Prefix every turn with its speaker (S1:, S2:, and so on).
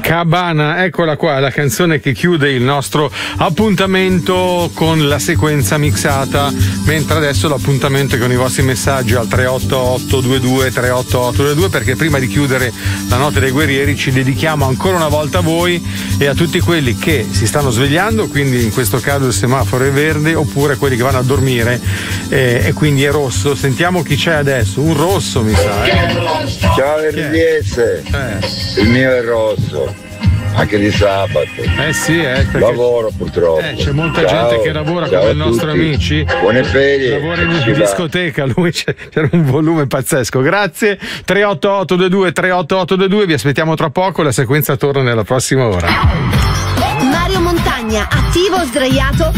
S1: Cabana, eccola qua, la canzone che chiude il nostro appuntamento con la sequenza mixata, mentre adesso l'appuntamento è con i vostri messaggi al 38822 38822, perché prima di chiudere la notte dei guerrieri ci dedichiamo ancora una volta a voi e a tutti quelli che si stanno svegliando, quindi in questo caso il semaforo è verde, oppure quelli che vanno a dormire e quindi è rosso. Sentiamo chi c'è adesso, un rosso mi sa.
S2: Ciao RDS, il mio è rosso, anche di sabato.
S1: Sì,
S2: lavoro purtroppo.
S1: C'è molta gente che lavora come i nostri amici.
S2: Buone ferie.
S1: Lavora in discoteca, lui c'era un volume pazzesco. Grazie. 38822 38822, vi aspettiamo tra poco, la sequenza torna nella prossima ora.
S3: Mario Montagna, attivo o sdraiato?